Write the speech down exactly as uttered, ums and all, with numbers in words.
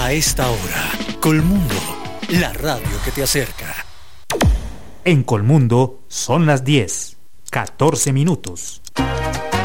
A esta hora, Colmundo, la radio que te acerca. En Colmundo son las diez, catorce minutos.